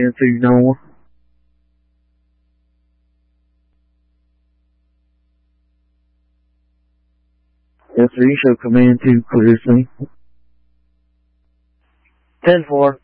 2 normal. Yes, sir, you show command 2 clear, sir. 10-4.